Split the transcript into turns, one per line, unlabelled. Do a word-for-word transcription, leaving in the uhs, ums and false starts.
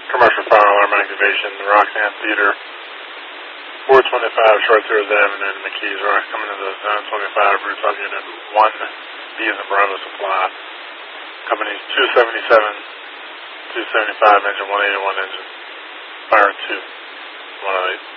Commercial fire alarm activation, the Roxanne Theater, four twenty-five Short Sears Avenue in McKees Rock, coming into the seven twenty-five rooftop unit one, B is in Bravo Supply. Companies two seventy-seven, two seventy-five engine, one eighty-one engine, fire two, one oh eight.